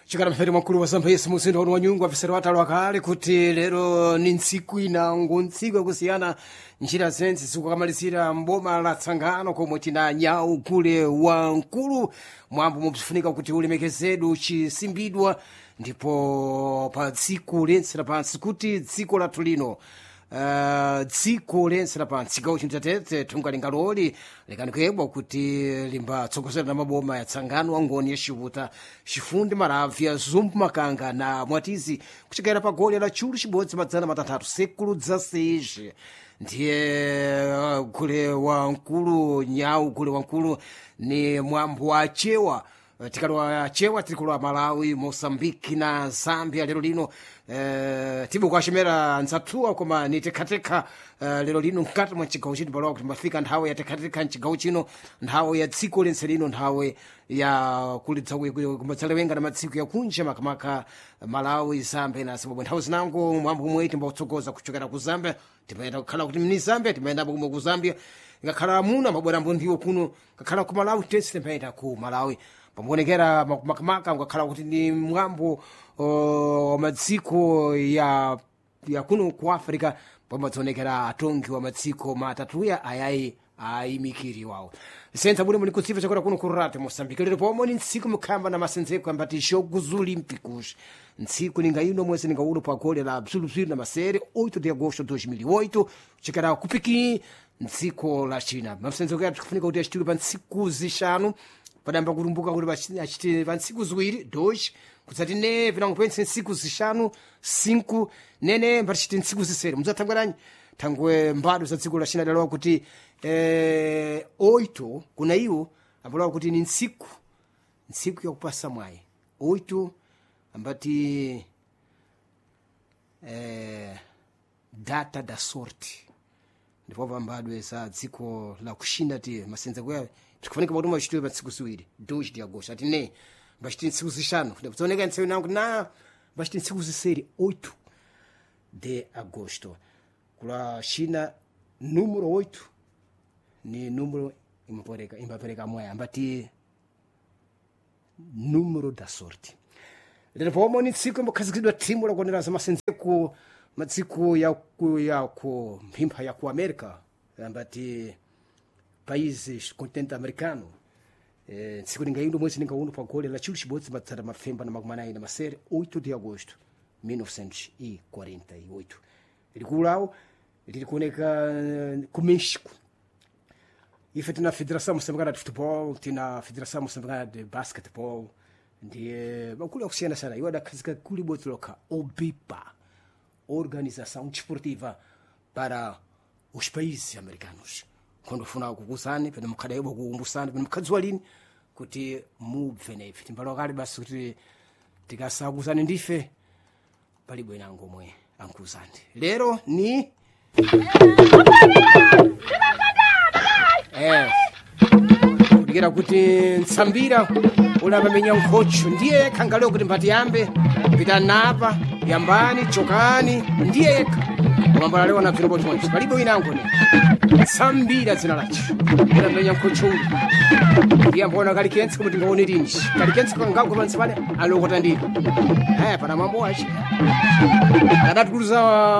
chikana mfere makuru wasamba yesu muzinda wa nyungu afisera watalo wakale kuti lero ni ntsiku inango ntsiku yakusiyana njira zense zikukamalisira mboma la Tsangano komwe tina nyau kule wankulu mwambo mukufunika kuti ulemekezedu chisimbidwa ndipo pa tsiku lensera pansi kuti dziko lathu lino dziko lensera pansi gawo chintete tungalingaloli likanikuebwa kuti limbatsogozera na maboma ya Tsangano wangoni ya Xivuta Xifundi Maravya Zumbu Makanga na Mwatizi kuchikera pa goli la chulu chibodzi madzana matatatu sekulu dza seji ndiye kule wankulu nyau kule wankulu ni mwambo wa chewa tikalowa chewa tikalowa Malawi, Mosambiki na Zambia lero lino tibu kwashimera nzatuwa koma ni tekateka lero lino mkati mwa chigawo chino palowa kuti mafika nthawe ya tekateka mchigawo chino nthawe ya dziko lense lino nthawe ya kulitsawe kumatsalewenga na matsiku ya kunja makamaka Malawi, Zambia na Zimbabwe nthawe zinango mwambo mwe timbotsogoza kuchokera ku Zambia timayenda kukhala kuti mni Zambia timayenda kumwe ku Zambia ngakhala amuna mabwera mbondiwo kuno ngakhala ku Malawi tense timayenda ku Malawi pamuonekera makamaka ngakhala kuti ni mwambo wa madziko ya kuno ku Africa pamatsoonekera atongi wa matsiko matatuya ayayi ayimikiri wawo senza buli muli kutsiva chakora kuno ku Rate Mosambiki lero pomwe ni ntsiku mukhamba na masenzeko ambati Jogos Olímpicos ntsiku ninga ino mwezi ninga uno pa gole la absoluto na masere 8 de agosto de 2008 chikara kupiki ntsiku la China masenzeko ya tukufunika kuti achitule pa ntsiku zishanu padamba kurumbuka kuti achite pa ntsiku ziwiri 2 kutsati ne vinango pense ntsiku zishanu 5 nene mbachite ntsiku zisere muzatangwanani thangwe mbado za dziko la China dalawa kuti 8 kuna iwo ambalawa kuti ni ntsiku ya kupasa mwayi 8 ambati data da sorte ndipo pambadwe za dziko la kushinda ti masenzeko yawo tikufunika kuti machitwe pa ntsiku ziwiri 2 de agosto ati ne mbachite ntsiku zishanu kutoneka ntsiku nangu na mbachite ntsiku zisere 8 de agosto kula China número 8 ni número imbapereka moya ambati número da sorte lero pomwe ni tsiku mukazikidwa timu lakuonera za masenzeko matsiko ya ku mphimpha ya ku America ambati países continente americano tsiku lingayindo mwezi ningauno pa gole la chulu chibodzi matsata mafemba na makumanayi na masere 8 de agosto 1948 likulawo lilikuoneka ku Mexico ife tina Federação Moçambicana de Futebol tina Federação Moçambicana de Basquetebol ndiye makulu akusiyana sana iwo adakhazika kuli bodzi lokha OBIPA Organização Desportiva para os Países Americanos quando funa kukuzani pene mukhadaiwa kukumbusani pene mukhadziwa lini kuti mubve naife timbalo kale basi kuti tikasakuzani ndife palibe nango mwe ankuzani lero ni kulikira kuti Ntsambira ulapamenya nkhocho ndiye khangaleo kuti mbati yambe pita napa yambani chokani ndiye yekha umambala leo na virobo chonchi palibe winango ne Ntsambira dzina lacho ulapamenya nkhocho ndiye mbona kalikensi kuti ngaone linji kalikensi kangago pansipale alokota ndiri pana mambo achi adatuluza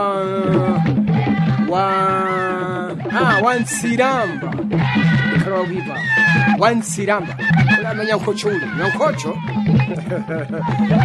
Wansiramba ikhala wipa Wansiramba ulamenya nkhocho